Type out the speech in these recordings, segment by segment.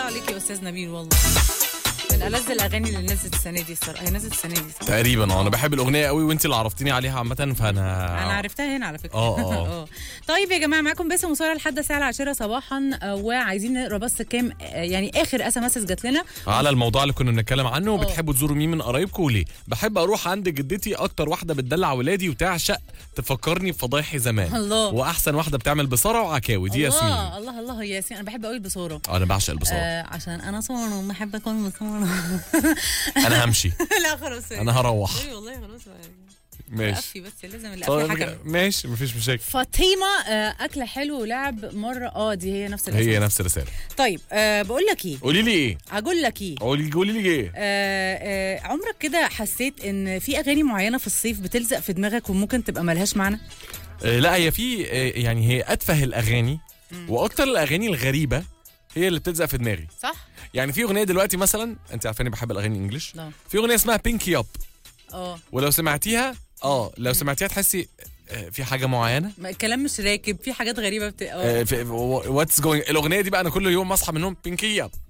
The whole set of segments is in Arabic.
عليك يا استاذ نبيل والله. من ألذ الأغاني اللي نزلت السنة دي الصراحة. هي نزلت السنة دي صح؟ تقريبا انا بحب الاغنيه قوي، وانت اللي عرفتيني عليها عامه، فانا عرفتها هنا على فكرة. اه طيب يا جماعة، معاكم باسم وسارة لحد الساعة 10 صباحا، وعايزين نقرا بس كام يعني آخر SMS جات لنا على الموضوع اللي كنا بنتكلم عنه. بتحبوا تزوروا مين من قرايبكم وليه؟ بحب اروح عند جدتي، اكتر واحده بتدلع ولادي وتعشق تفكرني بفضايحي زمان. الله. واحسن واحده بتعمل بصاره وعكاوي دي ياسمين. الله يا ياسمين، انا بحب قوي البصاره. انا بعشق البصاره. عشان انا صورة وبحب اكون بصاره. انا همشي. لا خلاص انا هروح. اي والله خلاص ماشي بس لازم القفي حكم. ماشي مفيش مشاكل. فاطمه اكله حلو ولعب مره. دي هي نفس الرسالة. هي نفس الرساله. طيب بقول لك ايه، قولي لي ايه، هقول لك ايه، قولي لي ايه. عمرك كده حسيت ان في اغاني معينه في الصيف بتلزق في دماغك وممكن تبقى ملهاش معنى؟ لا هي في يعني هي اتفه الاغاني واكتر الاغاني الغريبه هي اللي بتلزق في دماغي. صح. يعني في اغنيه دلوقتي مثلا، انت عارفاني بحب الاغاني الانجليش. لا. في اغنيه اسمها بينكي اب. ولو سمعتيها لو سمعتيها تحسي في حاجه معينه. الكلام مش راكب، في حاجات غريبه واتس جوينج. الاغنيه دي بقى انا كل يوم اصحى من النوم بينكي اب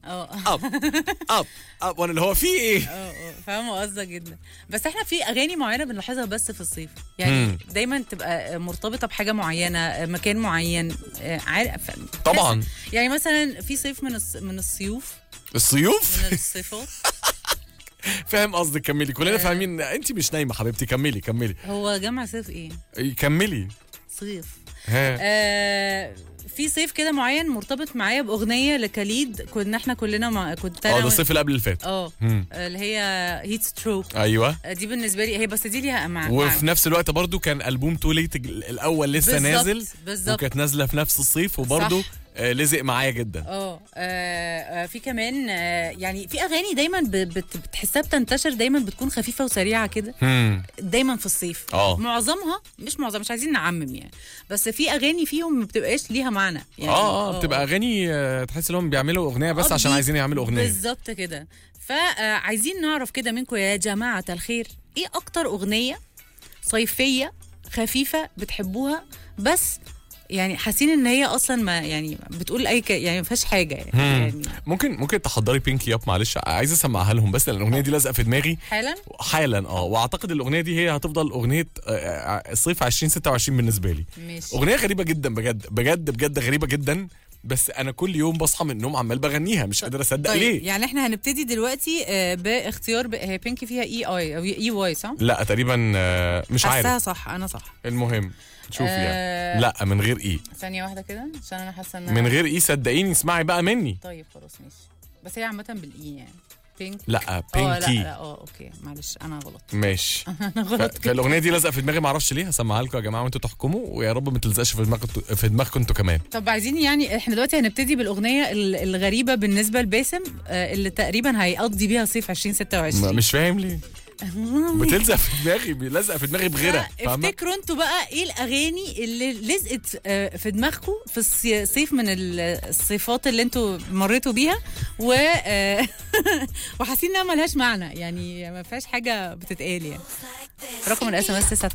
اب وانا اللي هو في ايه. فاهمه قصدك جدا. بس احنا في اغاني معينه بنلاحظها بس في الصيف، يعني دايما تبقى مرتبطه بحاجه معينه، مكان معين. عارف طبعا. يعني مثلا في صيف من الصيوف من الصيفات. فاهم قصدك، كملي. كلنا فاهمين. انت مش نايمه حبيبتي، كملي. هو جمع صيف ايه؟ كملي. صيف. في صيف كده معين مرتبط معايا باغنيه لكاليد، كنا احنا كلنا كنت انا ده الصيف اللي قبل اللي فات. اللي هي هيت ستروك. ايوه دي بالنسبه لي هي، بس دي ليها وفي نفس الوقت برضو كان البوم توليت الاول لسه نازل. بالظبط. وكانت نازله في نفس الصيف وبرضو لزق معايا جدا. في كمان يعني في اغاني دايما بتحسها بتنتشر، دايما بتكون خفيفه وسريعه كده. دايما في الصيف. معظمها مش عايزين نعمم يعني، بس في اغاني فيهم ما بتبقاش ليها معنى يعني. بتبقى اغاني تحس انهم بيعملوا اغنيه بس عشان عايزين يعملوا اغنيه. بالظبط كده. فعايزين نعرف كده منكم يا جماعه الخير، ايه اكتر اغنيه صيفيه خفيفه بتحبوها بس يعني حاسين ان هي اصلا ما يعني بتقول اي يعني ما فيهاش حاجه يعني. ممكن تحضري بينكي اب، معلش عايز اسمعها لهم بس لان الاغنيه دي لازقه في دماغي حالا. واعتقد الاغنيه دي هي هتفضل اغنيه الصيف 2026 بالنسبه لي. ماشي. اغنيه غريبه جدا بجد غريبه جدا، بس انا كل يوم بصحى من النوم عمال بغنيها، مش قادر اصدق. ليه؟ يعني احنا هنبتدي دلوقتي باختيار هي بينكي فيها اي او اي واي صح؟ لا تقريبا مش عارف. حاساها صح. انا صح. المهم شوفي يعني لا من غير ايه. ثانيه واحده كده عشان انا حاسه ان من غير ايه، صدقيني اسمعي بقى مني. طيب خلاص ماشي، بس هي عامه بالاي يعني بينك. لا بينكي. لا اوكي معلش انا غلط. ماشي. انا غلط. فالاغنيه دي لازقه في دماغي، ما اعرفش ليه. هسمعها لكم يا جماعه وانتوا تحكموا، ويا رب ما تلزقش في دماغكم انتوا كمان. طب عايزين يعني احنا دلوقتي هنبتدي بالاغنيه الغريبه بالنسبه لباسم، اللي تقريبا هيقضي بيها صيف 2026. مش فاهم ليه بتلزق في دماغي، لازقه في دماغي بغيرها. افتكروا انتوا بقى ايه الاغاني اللي لزقت في دماغكم في الصيف من الصيفات اللي انتوا مريتوا بيها وحاسين انها ملهاش معنى، يعني ما فيهاش حاجه بتتقال يعني. رقم الSMS